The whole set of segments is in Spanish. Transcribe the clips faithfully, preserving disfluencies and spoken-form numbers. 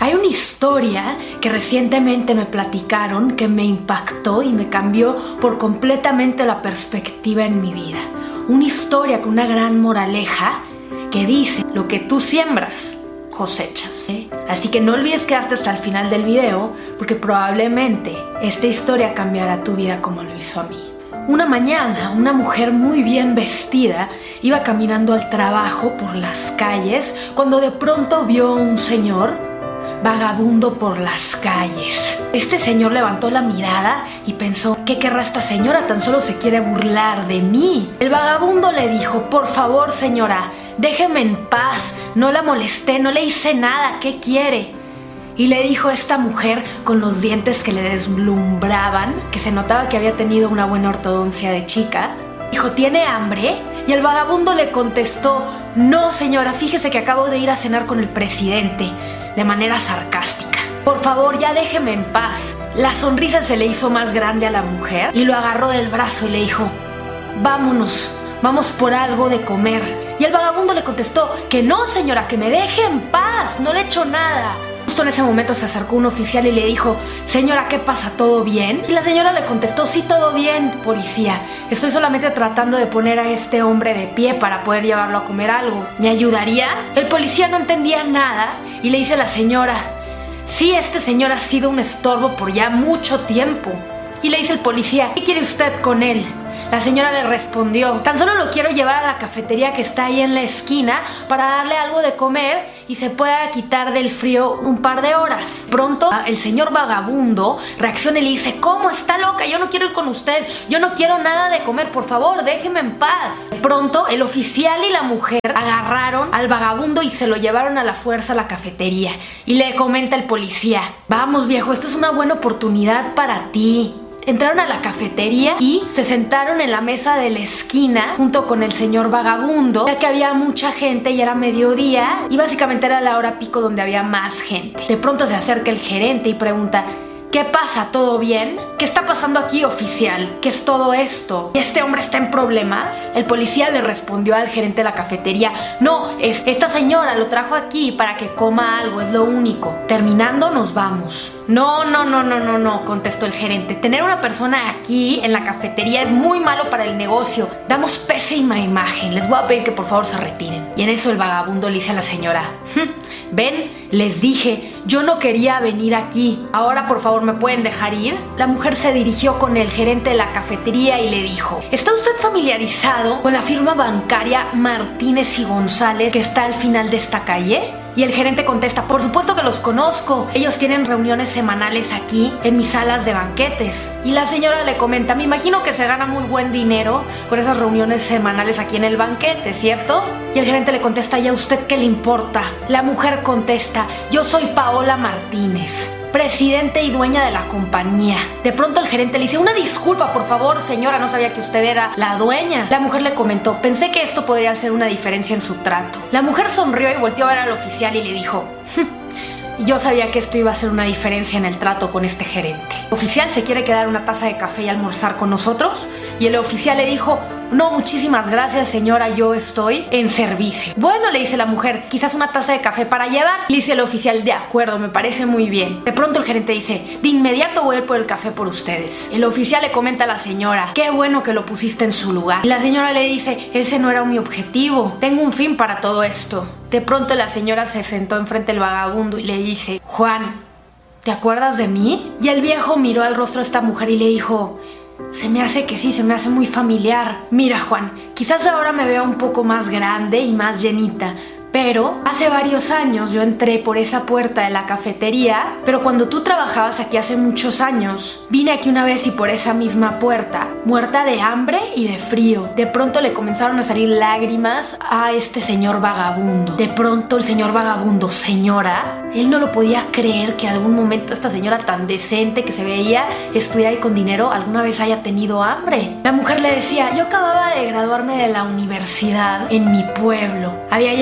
Hay una historia que recientemente me platicaron que me impactó y me cambió por completamente la perspectiva en mi vida. Una historia con una gran moraleja que dice: lo que tú siembras, cosechas. ¿Eh? Así que no olvides quedarte hasta el final del video, porque probablemente esta historia cambiará tu vida como lo hizo a mí. Una mañana, una mujer muy bien vestida iba caminando al trabajo por las calles cuando de pronto vio a un señor vagabundo por las calles. Este señor levantó la mirada y pensó: ¿qué querrá esta señora? Tan solo se quiere burlar de mí. El vagabundo le dijo: por favor, señora, déjeme en paz, no la molesté, no le hice nada, ¿qué quiere? Y le dijo esta mujer, con los dientes que le deslumbraban, que se notaba que había tenido una buena ortodoncia de chica, dijo: ¿tiene hambre? Y el vagabundo le contestó: no, señora, fíjese que acabo de ir a cenar con el presidente, de manera sarcástica. Por favor, ya déjeme en paz. La sonrisa se le hizo más grande a la mujer y lo agarró del brazo y le dijo: vámonos, vamos por algo de comer. Y el vagabundo le contestó que no, señora, que me deje en paz, no le he hecho nada. Justo en ese momento se acercó un oficial y le dijo: señora, ¿qué pasa? ¿Todo bien? Y la señora le contestó: sí, todo bien, policía. Estoy solamente tratando de poner a este hombre de pie para poder llevarlo a comer algo. ¿Me ayudaría? El policía no entendía nada y le dice a la señora: sí, este señor ha sido un estorbo por ya mucho tiempo. Y le dice el policía: ¿qué quiere usted con él? La señora le respondió: tan solo lo quiero llevar a la cafetería que está ahí en la esquina para darle algo de comer y se pueda quitar del frío un par de horas. Pronto el señor vagabundo reacciona y le dice: ¿cómo? Está loca, yo no quiero ir con usted, yo no quiero nada de comer, por favor, déjeme en paz. Pronto el oficial y la mujer agarraron al vagabundo y se lo llevaron a la fuerza a la cafetería. Y le comenta el policía: vamos, viejo, esto es una buena oportunidad para ti. Entraron a la cafetería y se sentaron en la mesa de la esquina junto con el señor vagabundo, ya que había mucha gente y era mediodía y básicamente era la hora pico donde había más gente. De pronto se acerca el gerente y pregunta: ¿qué pasa? ¿Todo bien? ¿Qué está pasando aquí, oficial? ¿Qué es todo esto? ¿Este hombre está en problemas? El policía le respondió al gerente de la cafetería: no, es, esta señora lo trajo aquí para que coma algo, es lo único. Terminando nos vamos. No, no, no, no, no, no, contestó el gerente. Tener una persona aquí en la cafetería es muy malo para el negocio. Damos pésima imagen. Les voy a pedir que por favor se retiren. Y en eso el vagabundo le dice a la señora: ven, les dije, yo no quería venir aquí. Ahora por favor, ¿me pueden dejar ir? La mujer se dirigió con el gerente de la cafetería y le dijo: ¿está usted familiarizado con la firma bancaria Martínez y González que está al final de esta calle? Y el gerente contesta: por supuesto que los conozco, ellos tienen reuniones semanales aquí en mis salas de banquetes. Y la señora le comenta: me imagino que se gana muy buen dinero con esas reuniones semanales aquí en el banquete, ¿cierto? Y el gerente le contesta: ¿y a usted qué le importa? La mujer contesta: yo soy Paola Martínez, presidente y dueña de la compañía. De pronto el gerente le dice: una disculpa, por favor, señora, no sabía que usted era la dueña. La mujer le comentó: pensé que esto podría hacer una diferencia en su trato. La mujer sonrió y volteó a ver al oficial y le dijo: yo sabía que esto iba a hacer una diferencia en el trato con este gerente. Oficial, ¿se quiere quedar una taza de café y almorzar con nosotros? Y el oficial le dijo: no, muchísimas gracias, señora, yo estoy en servicio. Bueno, le dice la mujer, quizás una taza de café para llevar. Le dice el oficial: de acuerdo, me parece muy bien. De pronto el gerente dice: de inmediato voy a ir por el café por ustedes. El oficial le comenta a la señora: qué bueno que lo pusiste en su lugar. Y la señora le dice: ese no era mi objetivo, tengo un fin para todo esto. De pronto la señora se sentó enfrente del vagabundo y le dice: Juan, ¿te acuerdas de mí? Y el viejo miró al rostro de esta mujer y le dijo: se me hace que sí, se me hace muy familiar. Mira, Juan, quizás ahora me vea un poco más grande y más llenita, pero hace varios años yo entré por esa puerta de la cafetería, pero cuando tú trabajabas aquí hace muchos años, vine aquí una vez y por esa misma puerta, muerta de hambre y de frío. De pronto le comenzaron a salir lágrimas a este señor vagabundo. De pronto el señor vagabundo: señora, él no lo podía creer que algún momento esta señora tan decente que se veía estudiar y con dinero alguna vez haya tenido hambre. La mujer le decía: yo acababa de graduarme de la universidad en mi pueblo, había llegado a la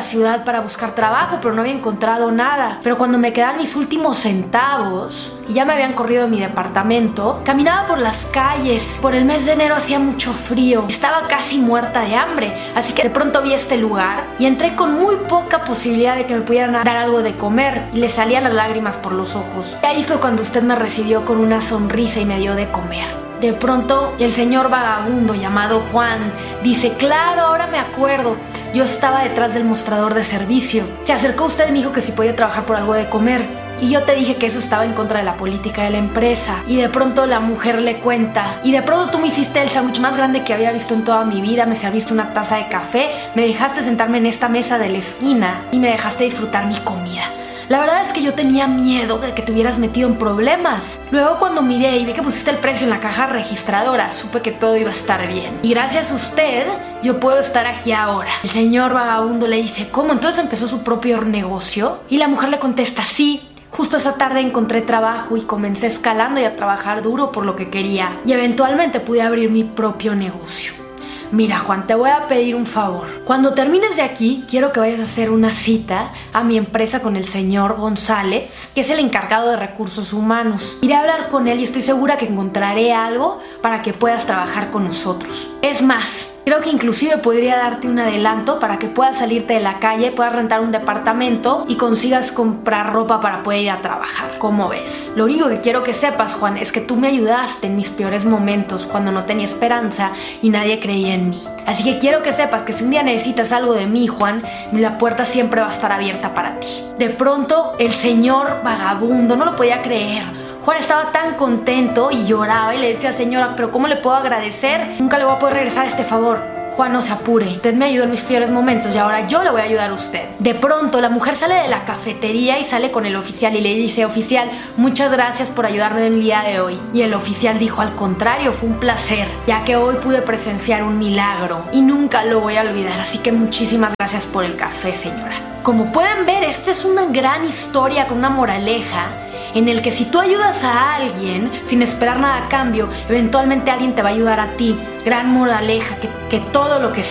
la ciudad para buscar trabajo, pero no había encontrado nada. Pero cuando me quedaban mis últimos centavos y ya me habían corrido de mi departamento, caminaba por las calles. Por el mes de enero hacía mucho frío. Estaba casi muerta de hambre. Así que de pronto vi este lugar y entré con muy poca posibilidad de que me pudieran dar algo de comer. Y le salían las lágrimas por los ojos. Y ahí fue cuando usted me recibió con una sonrisa y me dio de comer. De pronto, el señor vagabundo llamado Juan dice: claro, ahora me acuerdo. Yo estaba detrás del mostrador de servicio. Se acercó usted y me dijo que si podía trabajar por algo de comer. Y yo te dije que eso estaba en contra de la política de la empresa. Y de pronto la mujer le cuenta: y de pronto tú me hiciste el sándwich más grande que había visto en toda mi vida. Me serviste una taza de café. Me dejaste sentarme en esta mesa de la esquina. Y me dejaste disfrutar mi comida. La verdad es que yo tenía miedo de que te hubieras metido en problemas. Luego cuando miré y vi que pusiste el precio en la caja registradora, supe que todo iba a estar bien. Y gracias a usted, yo puedo estar aquí ahora. El señor vagabundo le dice: ¿cómo? ¿Entonces empezó su propio negocio? Y la mujer le contesta: sí. Justo esa tarde encontré trabajo y comencé escalando y a trabajar duro por lo que quería. Y eventualmente pude abrir mi propio negocio. Mira, Juan, te voy a pedir un favor. Cuando termines de aquí, quiero que vayas a hacer una cita a mi empresa con el señor González, que es el encargado de recursos humanos. Iré a hablar con él y estoy segura que encontraré algo para que puedas trabajar con nosotros. Es más, creo que inclusive podría darte un adelanto para que puedas salirte de la calle, puedas rentar un departamento y consigas comprar ropa para poder ir a trabajar. ¿Cómo ves? Lo único que quiero que sepas, Juan, es que tú me ayudaste en mis peores momentos, cuando no tenía esperanza y nadie creía en mí. Así que quiero que sepas que si un día necesitas algo de mí, Juan, la puerta siempre va a estar abierta para ti. De pronto, el señor vagabundo no lo podía creer. Juan estaba tan contento y lloraba y le decía: señora, ¿pero cómo le puedo agradecer? Nunca le voy a poder regresar este favor. Juan, no se apure. Usted me ayudó en mis peores momentos y ahora yo le voy a ayudar a usted. De pronto, la mujer sale de la cafetería y sale con el oficial y le dice: oficial, muchas gracias por ayudarme en el día de hoy. Y el oficial dijo: al contrario, fue un placer, ya que hoy pude presenciar un milagro y nunca lo voy a olvidar. Así que muchísimas gracias por el café, señora. Como pueden ver, esta es una gran historia con una moraleja en el que si tú ayudas a alguien sin esperar nada a cambio, eventualmente alguien te va a ayudar a ti. Gran moraleja, que, que todo lo que